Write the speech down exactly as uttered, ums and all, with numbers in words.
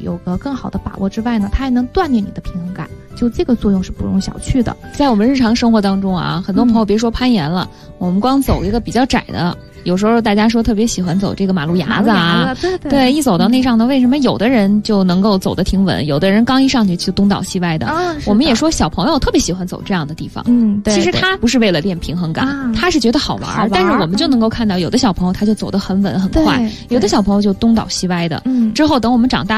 有个更好的把握之外呢，它还能锻炼你的平衡感，就这个作用是不容小觑的。 在我们日常生活当中啊，很多朋友别说攀岩了，嗯、我们光走一个比较窄的，有时候大家说特别喜欢走这个马路牙子啊， 牙子对对对，一走到那上头，为什么有的人就能够走得挺稳，有的人刚一上去就东倒西歪的？ 啊， 我们也说小朋友特别喜欢走这样的地方， 嗯，对， 其实他不是为了练平衡感， 啊、 他是觉得好玩， 好玩但是我们就能够看到，有的小朋友他就走得很稳很快，有的小朋友就东倒西歪的。嗯，之后等我们长大。